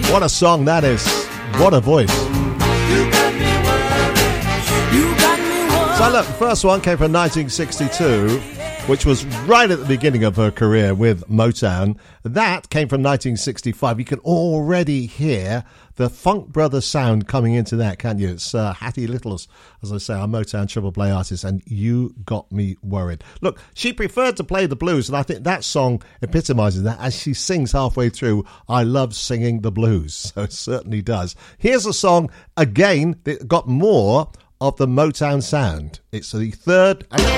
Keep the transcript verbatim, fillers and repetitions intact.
What a song that is. What a voice. You got me worried. You got me worried. So look, the first one came from nineteen sixty-two, which was right at the beginning of her career with Motown. That came from nineteen sixty-five. You can already hear the Funk Brothers sound coming into that, can't you? It's uh, Hattie Littles, as I say, our Motown triple play artist, and You Got Me Worried. Look, she preferred to play the blues, and I think that song epitomizes that as she sings halfway through, I love singing the blues. So it certainly does. Here's a song, again, that got more of the Motown sound. It's the third...